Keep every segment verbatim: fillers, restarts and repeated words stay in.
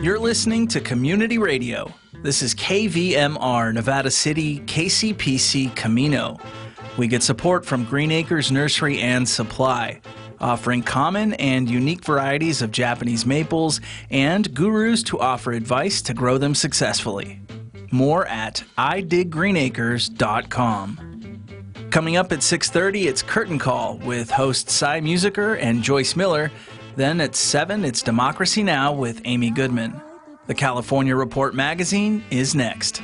You're listening to Community Radio. This is K V M R, Nevada City, K C P C Camino. We get support from Green Acres Nursery and Supply, offering common and unique varieties of Japanese maples and gurus to offer advice to grow them successfully. More at i dig green acres dot com. Coming up at six thirty, it's Curtain Call with hosts Cy Musiker and Joyce Miller. Then at seven, it's Democracy Now! With Amy Goodman. The California Report magazine is next.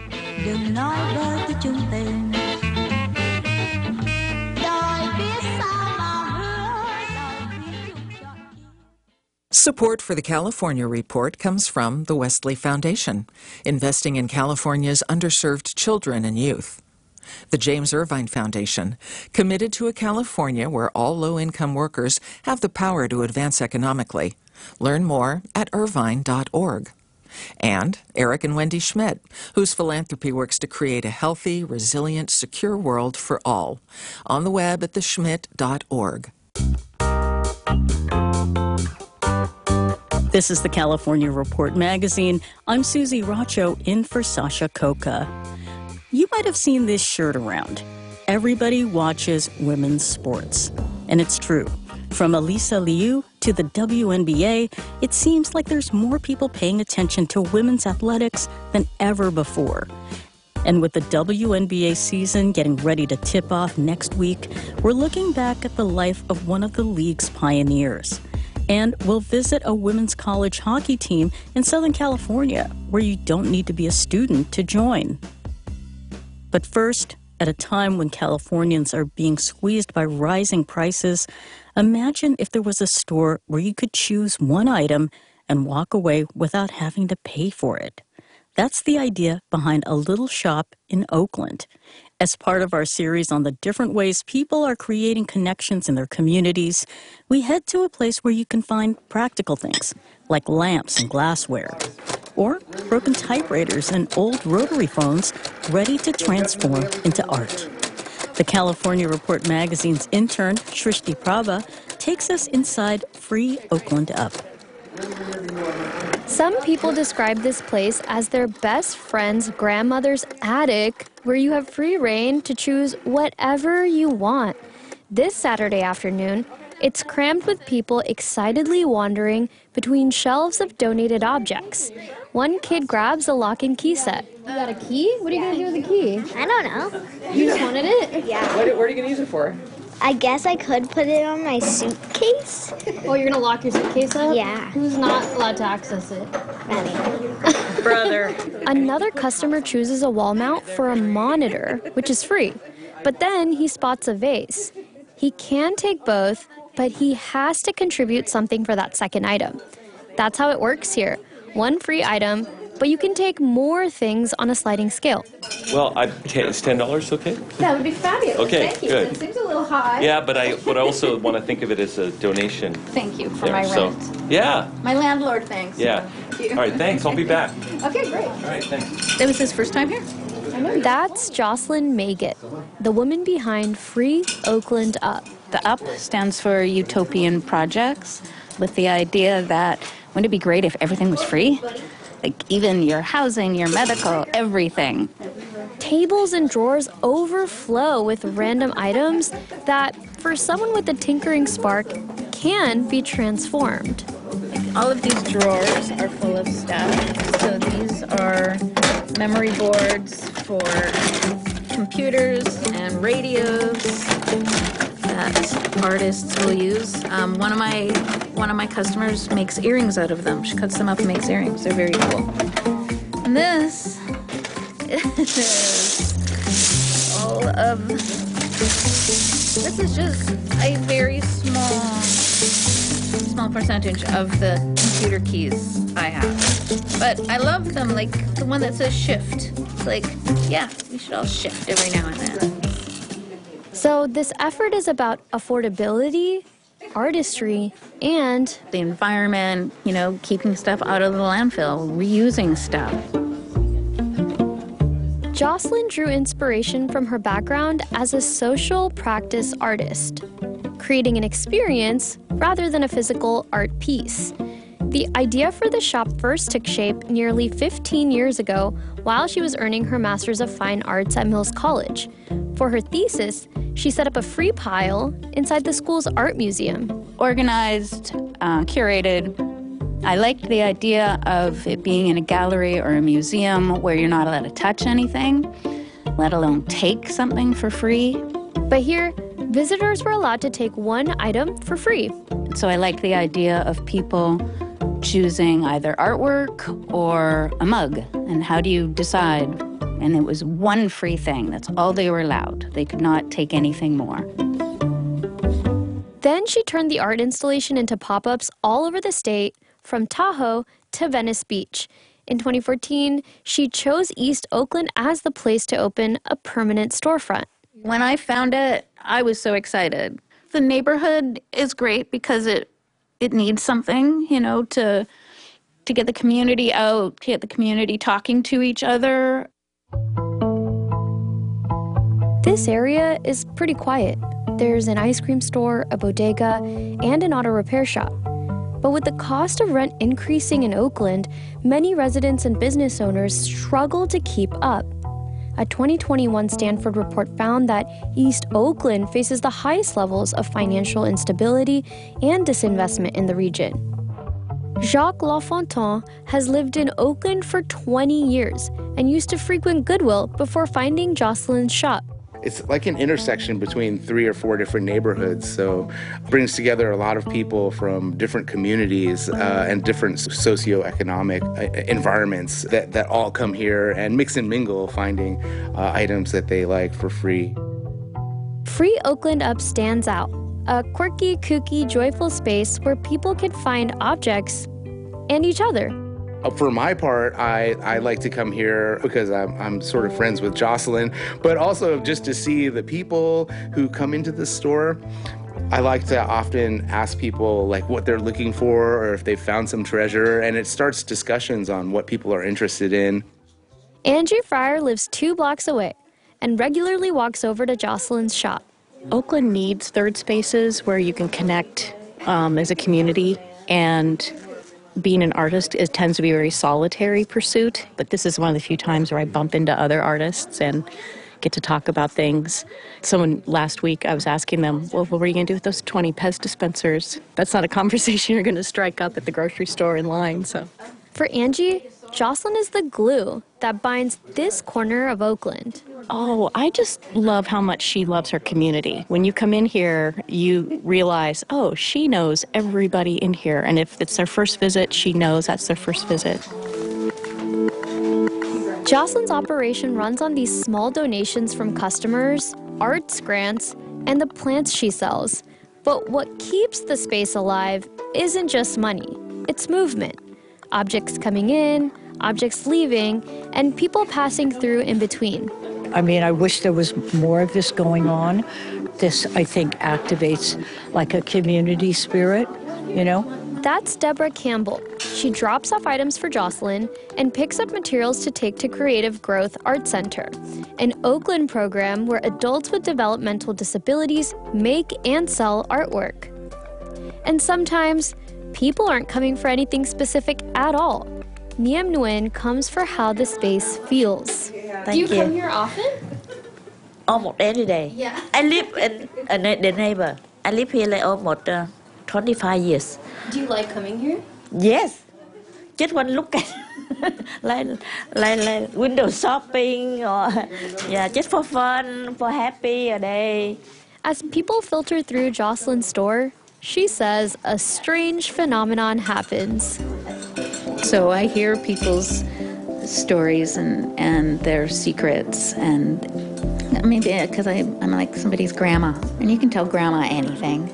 Support for the California Report comes from the Wesley Foundation, investing in California's underserved children and youth. The James Irvine Foundation, committed to a California where all low-income workers have the power to advance economically. Learn more at irvine dot org. And Eric and Wendy Schmidt, whose philanthropy works to create a healthy, resilient, secure world for all. On the web at the schmidt dot org. This is the California Report magazine. I'm Susie Racho, in for Sasha Coca. You might have seen this shirt around. Everybody watches women's sports. And it's true. From Elisa Liu to the W N B A, it seems like there's more people paying attention to women's athletics than ever before. And with the W N B A season getting ready to tip off next week, we're looking back at the life of one of the league's pioneers. And we'll visit a women's college hockey team in Southern California, where you don't need to be a student to join. But first, at a time when Californians are being squeezed by rising prices, imagine if there was a store where you could choose one item and walk away without having to pay for it. That's the idea behind a little shop in Oakland. As part of our series on the different ways people are creating connections in their communities, we head to a place where you can find practical things like lamps and glassware, or broken typewriters and old rotary phones ready to transform into art. The California Report magazine's intern, Shrishti Prabha, takes us inside Free Oakland Up. Some people describe this place as their best friend's grandmother's attic, where you have free reign to choose whatever you want. This Saturday afternoon, it's crammed with people excitedly wandering between shelves of donated objects. One kid grabs a lock and key set. You got a key? What are you going to do with the key? I don't know. You just wanted it? Yeah. What, what are you going to use it for? I guess I could put it on my suitcase. Oh, you're going to lock your suitcase up? Yeah. Who's not allowed to access it? Anyway. Brother. Another customer chooses a wall mount for a monitor, which is free. But then he spots a vase. He can take both, but he has to contribute something for that second item. That's how it works here. One free item, but you can take more things on a sliding scale. Well, I, is ten dollars okay? That would be fabulous. Okay, Thank you. good. It seems a little high. Yeah, but I but I also want to think of it as a donation. Thank you for there. my So, rent. yeah. My landlord, thanks. Yeah. Thank you. All right, thanks. I'll be back. Okay, great. All right, thanks. That was his first time here? That's Jocelyn Maggett, the woman behind Free Oakland Up. The UP stands for Utopian Projects, with the idea that wouldn't it be great if everything was free? Like even your housing, your medical, everything. Tables and drawers overflow with random items that, for someone with a tinkering spark, can be transformed. Like all of these drawers are full of stuff. So these are memory boards for computers and radios that artists will use. Um, one of my one of my customers makes earrings out of them. She cuts them up and makes earrings. They're very cool. And this is all of. This is just a very small small percentage of the computer keys I have. But I love them, like the one that says shift. It's like, yeah, we should all shift every now and then. So this effort is about affordability, artistry, and the environment, you know, keeping stuff out of the landfill, reusing stuff. Jocelyn drew inspiration from her background as a social practice artist, creating an experience rather than a physical art piece. The idea for the shop first took shape nearly fifteen years ago while she was earning her Master's of Fine Arts at Mills College. For her thesis, she set up a free pile inside the school's art museum. Organized, uh, curated. I liked the idea of it being in a gallery or a museum where you're not allowed to touch anything, let alone take something for free. But here, visitors were allowed to take one item for free. So I liked the idea of people choosing either artwork or a mug. And how do you decide? And it was one free thing. That's all they were allowed. They could not take anything more. Then she turned the art installation into pop-ups all over the state, from Tahoe to Venice Beach. In twenty fourteen, she chose East Oakland as the place to open a permanent storefront. When I found it, I was so excited. The neighborhood is great because it it needs something, you know, to to get the community out, to get the community talking to each other. This area is pretty quiet. There's an ice cream store, a bodega, and an auto repair shop. But with the cost of rent increasing in Oakland, many residents and business owners struggle to keep up. A twenty twenty-one Stanford report found that East Oakland faces the highest levels of financial instability and disinvestment in the region. Jacques Lafontaine has lived in Oakland for twenty years and used to frequent Goodwill before finding Jocelyn's shop. It's like an intersection between three or four different neighborhoods, so it brings together a lot of people from different communities uh, and different socioeconomic uh, environments that, that all come here and mix and mingle, finding uh, items that they like for free. Free Oakland Up stands out, a quirky, kooky, joyful space where people can find objects and each other. For my part, I, I like to come here because I'm, I'm sort of friends with Jocelyn, but also just to see the people who come into the store. I like to often ask people like what they're looking for or if they've found some treasure, and it starts discussions on what people are interested in. Angie Fryer lives two blocks away and regularly walks over to Jocelyn's shop. Oakland needs third spaces where you can connect um, as a community, and being an artist, it tends to be a very solitary pursuit, but this is one of the few times where I bump into other artists and get to talk about things. Someone last week, I was asking them, well, what were you going to do with those twenty Pez dispensers? That's not a conversation you're going to strike up at the grocery store in line, so. For Angie, Jocelyn is the glue that binds this corner of Oakland. Oh, I just love how much she loves her community. When you come in here, you realize, oh, she knows everybody in here. And if it's their first visit, she knows that's their first visit. Jocelyn's operation runs on these small donations from customers, arts grants, and the plants she sells. But what keeps the space alive isn't just money, it's movement. Objects coming in, objects leaving, and people passing through in between. I mean, I wish there was more of this going on. This, I think, activates like a community spirit, you know? That's Deborah Campbell. She drops off items for Jocelyn and picks up materials to take to Creative Growth Art Center, an Oakland program where adults with developmental disabilities make and sell artwork. And sometimes, people aren't coming for anything specific at all. Niem Nguyen comes for how the space feels. Thank Do you, you come here often? Almost every day. Yeah. I live in uh, the neighbor. I live here like almost uh, twenty-five years. Do you like coming here? Yes. Just one look at like, like, like window shopping or yeah, just for fun, for happy a day. As people filter through Jocelyn's store, she says a strange phenomenon happens. So I hear people's stories and, and their secrets, and maybe because I'm like somebody's grandma, and you can tell grandma anything.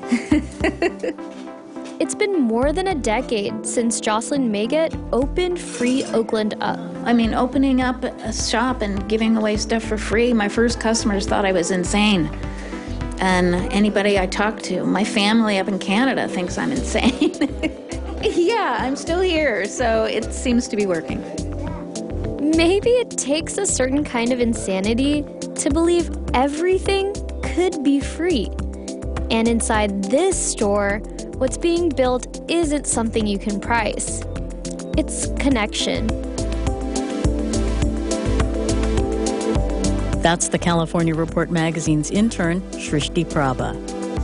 It's been more than a decade since Jocelyn Maggott opened Free Oakland Up. I mean, opening up a shop and giving away stuff for free, my first customers thought I was insane. And anybody I talk to, my family up in Canada thinks I'm insane. Yeah, I'm still here, so it seems to be working. Maybe it takes a certain kind of insanity to believe everything could be free. And inside this store, what's being built isn't something you can price. It's connection. That's the California Report magazine's intern, Shrishti Prabha.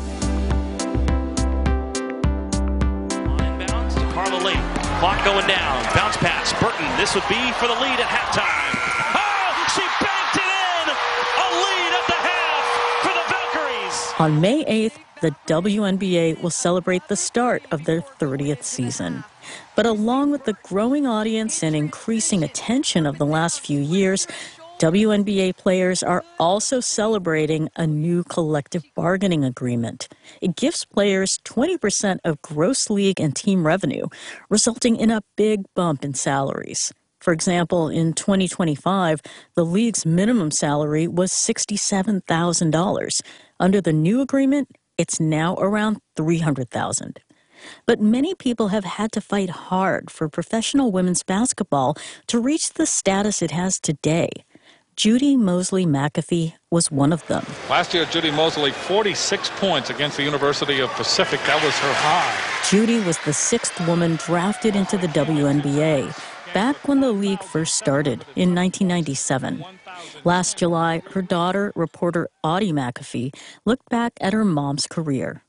Inbounds to Carla Lee. Clock going down. Bounce pass. Burton. This would be for the lead at halftime. Oh, she banked it in! A lead at the half for the Valkyries. On May eighth, the W N B A will celebrate the start of their thirtieth season. But along with the growing audience and increasing attention of the last few years, W N B A players are also celebrating a new collective bargaining agreement. It gives players twenty percent of gross league and team revenue, resulting in a big bump in salaries. For example, in twenty twenty-five, the league's minimum salary was sixty-seven thousand dollars. Under the new agreement, it's now around three hundred thousand dollars. But many people have had to fight hard for professional women's basketball to reach the status it has today. Judy Mosley McAfee was one of them. Last year, Judy Mosley, forty-six points against the University of Pacific. That was her high. Judy was the sixth woman drafted into the W N B A, back when the league first started in nineteen ninety-seven. Last July, her daughter, reporter Audie McAfee, looked back at her mom's career.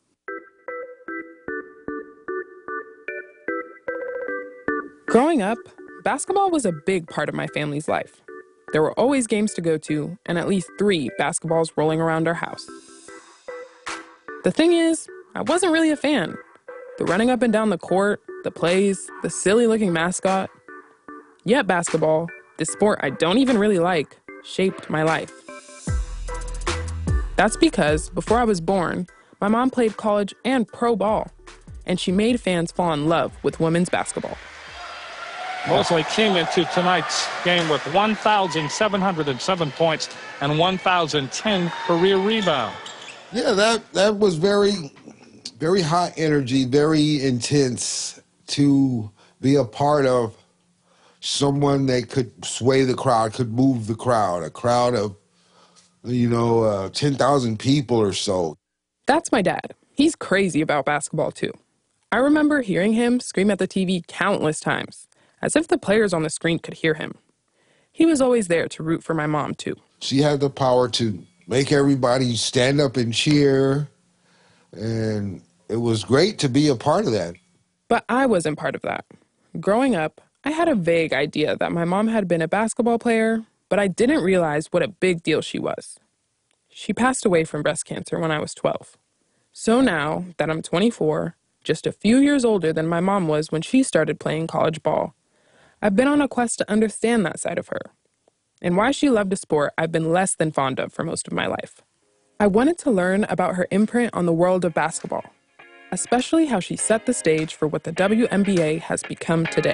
Growing up, basketball was a big part of my family's life. There were always games to go to, and at least three basketballs rolling around our house. The thing is, I wasn't really a fan. The running up and down the court, the plays, the silly-looking mascot. Yet basketball, this sport I don't even really like, shaped my life. That's because, before I was born, my mom played college and pro ball, and she made fans fall in love with women's basketball. Mosley came into tonight's game with one thousand seven hundred seven points and one thousand ten career rebounds. Yeah, that, that was very, very high energy, very intense to be a part of. Someone that could sway the crowd, could move the crowd, a crowd of, you know, uh, ten thousand people or so. That's my dad. He's crazy about basketball, too. I remember hearing him scream at the T V countless times, as if the players on the screen could hear him. He was always there to root for my mom, too. She had the power to make everybody stand up and cheer, and it was great to be a part of that. But I wasn't part of that. Growing up, I had a vague idea that my mom had been a basketball player, but I didn't realize what a big deal she was. She passed away from breast cancer when I was twelve. So now that I'm twenty-four, just a few years older than my mom was when she started playing college ball, I've been on a quest to understand that side of her, and why she loved a sport I've been less than fond of for most of my life. I wanted to learn about her imprint on the world of basketball, especially how she set the stage for what the W N B A has become today.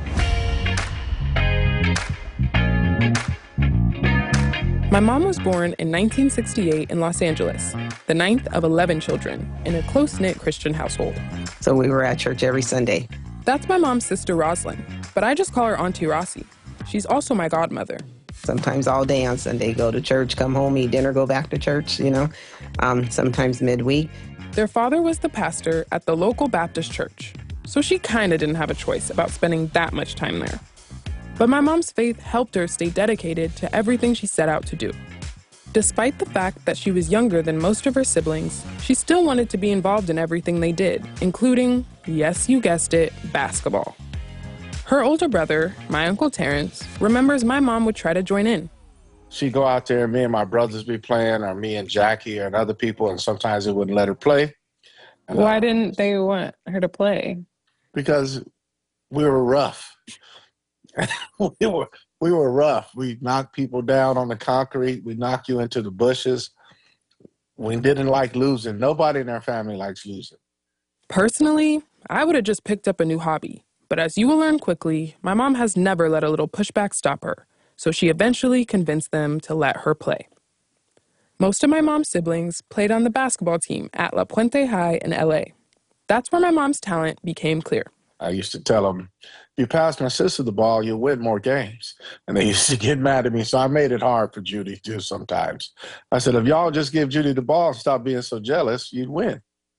My mom was born in nineteen sixty-eight in Los Angeles, the ninth of eleven children, in a close-knit Christian household. So we were at church every Sunday. That's my mom's sister, Rosalind, but I just call her Auntie Rossi. She's also my godmother. Sometimes all day on Sunday, go to church, come home, eat dinner, go back to church, you know, um, sometimes midweek. Their father was the pastor at the local Baptist church, so she kind of didn't have a choice about spending that much time there. But my mom's faith helped her stay dedicated to everything she set out to do. Despite the fact that she was younger than most of her siblings, she still wanted to be involved in everything they did, including, yes, you guessed it, basketball. Her older brother, my Uncle Terrence, remembers my mom would try to join in. She'd go out there, me and my brothers be playing, or me and Jackie and other people, and sometimes they wouldn't let her play. And, Why uh, didn't they want her to play? Because we were rough. we were we were rough. We knocked people down on the concrete. We knocked you into the bushes. We didn't like losing. Nobody in our family likes losing. Personally, I would have just picked up a new hobby. But as you will learn quickly, my mom has never let a little pushback stop her, so she eventually convinced them to let her play. Most of my mom's siblings played on the basketball team at La Puente High in L A. That's where my mom's talent became clear. I used to tell them, if you pass my sister the ball, you'll win more games. And they used to get mad at me, so I made it hard for Judy, too, sometimes. I said, if y'all just give Judy the ball and stop being so jealous, you'd win.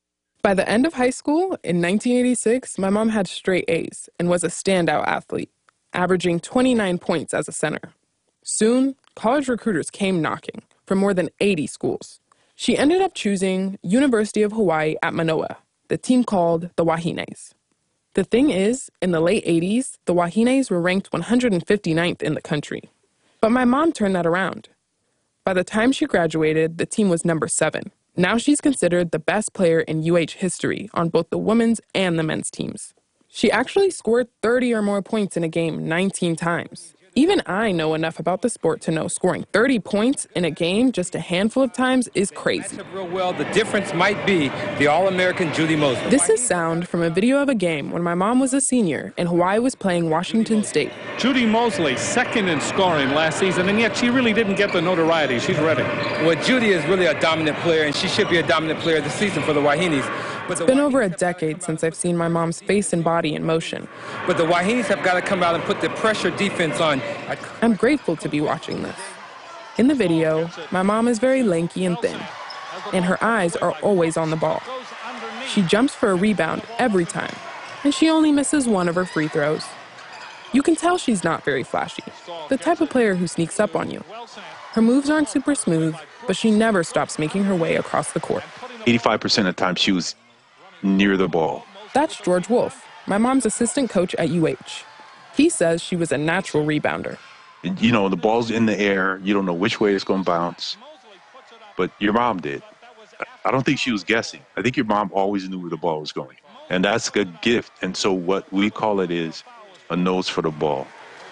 By the end of high school, in nineteen eighty-six, my mom had straight A's and was a standout athlete, averaging twenty-nine points as a center. Soon, college recruiters came knocking from more than eighty schools. She ended up choosing University of Hawaii at Manoa, the team called the Wahines. The thing is, in the late eighties, the Wahines were ranked one hundred fifty-ninth in the country. But my mom turned that around. By the time she graduated, the team was number seven. Now she's considered the best player in U H history on both the women's and the men's teams. She actually scored thirty or more points in a game nineteen times. Even I know enough about the sport to know scoring thirty points in a game just a handful of times is crazy. Real well, the difference might be the All-American Judy Mosley. This is sound from a video of a game when my mom was a senior and Hawaii was playing Washington State. Judy Mosley, second in scoring last season, and yet she really didn't get the notoriety. She's ready. Well, Judy is really a dominant player, and she should be a dominant player this season for the Wahines. It's been over a decade since I've seen my mom's face and body in motion. But the Wahines have got to come out and put the pressure defense on. I'm grateful to be watching this. In the video, my mom is very lanky and thin, and her eyes are always on the ball. She jumps for a rebound every time, and she only misses one of her free throws. You can tell she's not very flashy, the type of player who sneaks up on you. Her moves aren't super smooth, but she never stops making her way across the court. eighty-five percent of the time she was near the ball. That's George Wolf, my mom's assistant coach at U H. He says she was a natural rebounder. You know, the ball's in the air. You don't know which way it's going to bounce. But your mom did. I don't think she was guessing. I think your mom always knew where the ball was going. And that's a gift. And so what we call it is a nose for the ball.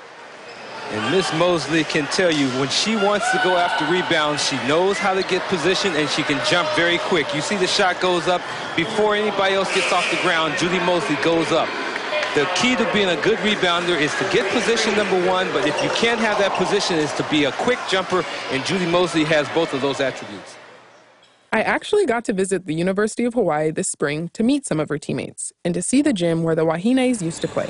And Miss Mosley can tell you when she wants to go after rebounds, she knows how to get position and she can jump very quick. You see the shot goes up before anybody else gets off the ground. Judy Mosley goes up. The key to being a good rebounder is to get position, number one, but if you can't have that position, is to be a quick jumper, and Judy Mosley has both of those attributes. I actually got to visit the University of Hawaii this spring to meet some of her teammates and to see the gym where the Wahines used to play.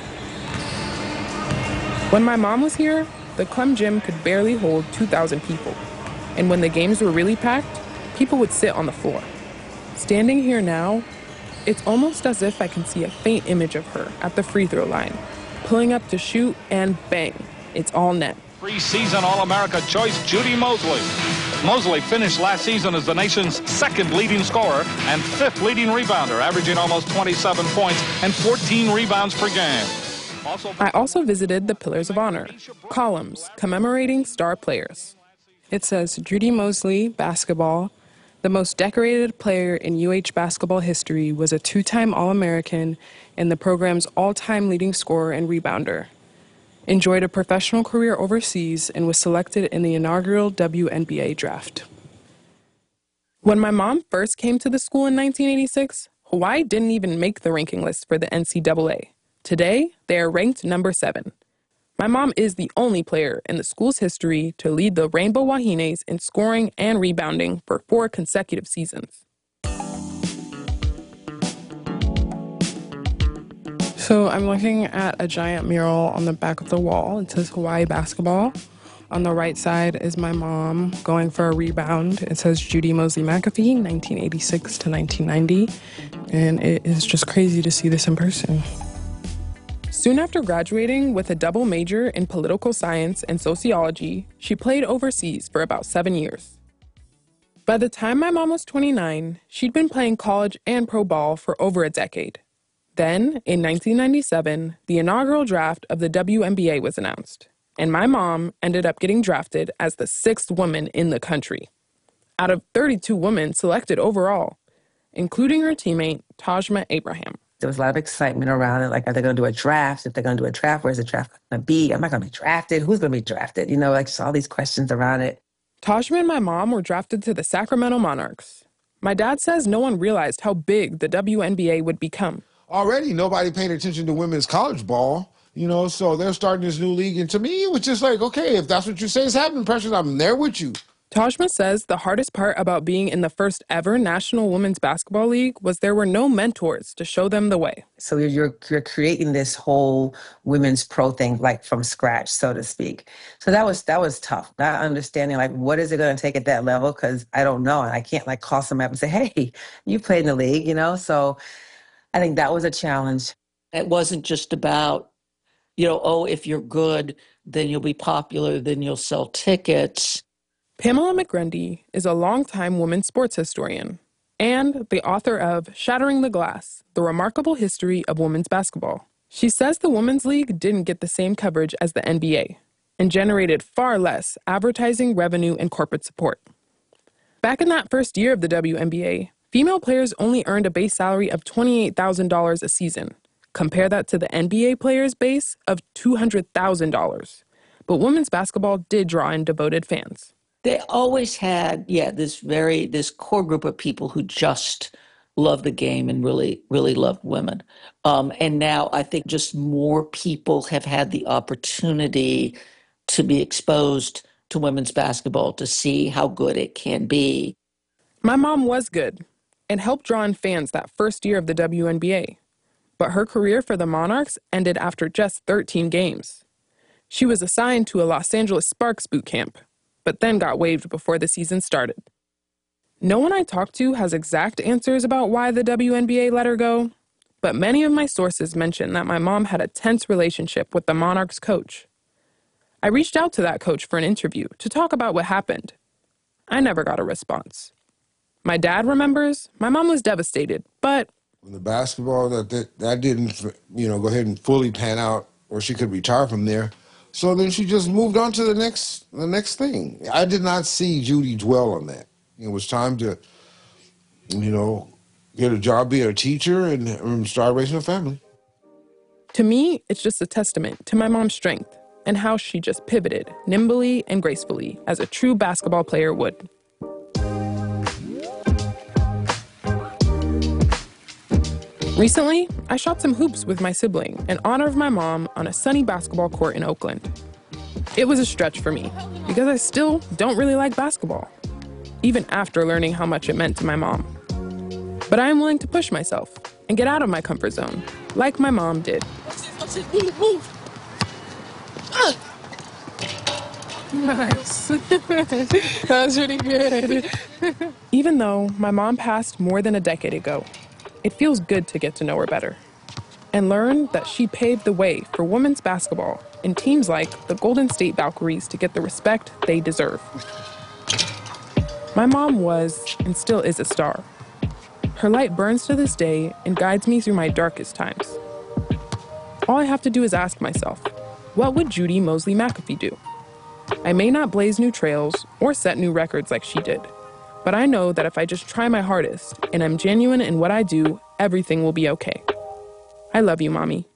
When my mom was here, the Clem gym could barely hold two thousand people, and when the games were really packed, people would sit on the floor. Standing here now, it's almost as if I can see a faint image of her at the free throw line, pulling up to shoot, and bang, it's all net. Preseason All-America choice Judy Mosley. Mosley finished last season as the nation's second leading scorer and fifth leading rebounder, averaging almost twenty-seven points and fourteen rebounds per game. Also, I also visited the Pillars of Honor, columns commemorating star players. It says Judy Mosley, basketball. The most decorated player in U H basketball history, was a two-time All-American and the program's all-time leading scorer and rebounder. Enjoyed a professional career overseas and was selected in the inaugural W N B A draft. When my mom first came to the school in nineteen eighty-six, Hawaii didn't even make the ranking list for the N C double A. Today, they are ranked number seven. My mom is the only player in the school's history to lead the Rainbow Wahines in scoring and rebounding for four consecutive seasons. So I'm looking at a giant mural on the back of the wall. It says Hawaii basketball. On the right side is my mom going for a rebound. It says Judy Mosley McAfee, nineteen eighty-six to nineteen ninety. And it is just crazy to see this in person. Soon after graduating with a double major in political science and sociology, she played overseas for about seven years. By the time my mom was twenty-nine, she'd been playing college and pro ball for over a decade. Then, in nineteen ninety-seven, the inaugural draft of the W N B A was announced, and my mom ended up getting drafted as the sixth woman in the country, out of thirty-two women selected overall, including her teammate, Tajma Abraham. There was a lot of excitement around it, like, are they going to do a draft? If they're going to do a draft, where's the draft going to be? Am I going to be drafted? Who's going to be drafted? You know, like, just all these questions around it. Tajma and my mom were drafted to the Sacramento Monarchs. My dad says no one realized how big the W N B A would become. Already, nobody paying attention to women's college ball, you know, so they're starting this new league. And to me, it was just like, okay, if that's what you say is happening, Precious, I'm there with you. Tajma says the hardest part about being in the first ever National Women's Basketball League was there were no mentors to show them the way. So you're, you're, you're creating this whole women's pro thing, like from scratch, so to speak. So that was, that was tough. Not understanding, like, what is it going to take at that level? Because I don't know. And I can't, like, call somebody up and say, hey, you played in the league, you know? So I think that was a challenge. It wasn't just about, you know, oh, if you're good, then you'll be popular, then you'll sell tickets. Pamela McGrundy is a longtime women's sports historian and the author of Shattering the Glass, The Remarkable History of Women's Basketball. She says the Women's League didn't get the same coverage as the N B A and generated far less advertising revenue and corporate support. Back in that first year of the W N B A, female players only earned a base salary of twenty-eight thousand dollars a season. Compare that to the N B A players' base of two hundred thousand dollars. But women's basketball did draw in devoted fans. They always had, yeah, this very, this core group of people who just loved the game and really, really loved women. Um, and now I think just more people have had the opportunity to be exposed to women's basketball, to see how good it can be. My mom was good and helped draw in fans that first year of the W N B A. But her career for the Monarchs ended after just thirteen games. She was assigned to a Los Angeles Sparks boot camp, but then got waived before the season started. No one I talked to has exact answers about why the W N B A let her go, but many of my sources mention that my mom had a tense relationship with the Monarchs coach. I reached out to that coach for an interview to talk about what happened. I never got a response. My dad remembers my mom was devastated, but the basketball, that, that that didn't, you know, go ahead and fully pan out, or she could retire from there. So then she just moved on to the next the next thing. I did not see Judy dwell on that. It was time to, you know, get a job, be a teacher, and, and start raising a family. To me, it's just a testament to my mom's strength and how she just pivoted nimbly and gracefully as a true basketball player would. Recently, I shot some hoops with my sibling in honor of my mom on a sunny basketball court in Oakland. It was a stretch for me because I still don't really like basketball, even after learning how much it meant to my mom. But I am willing to push myself and get out of my comfort zone, like my mom did. Nice. That was really good. Even though my mom passed more than a decade ago, it feels good to get to know her better and learn that she paved the way for women's basketball and teams like the Golden State Valkyries to get the respect they deserve. My mom was and still is a star. Her light burns to this day and guides me through my darkest times. All I have to do is ask myself, what would Judy Mosley McAfee do? I may not blaze new trails or set new records like she did, but I know that if I just try my hardest and I'm genuine in what I do, everything will be okay. I love you, Mommy.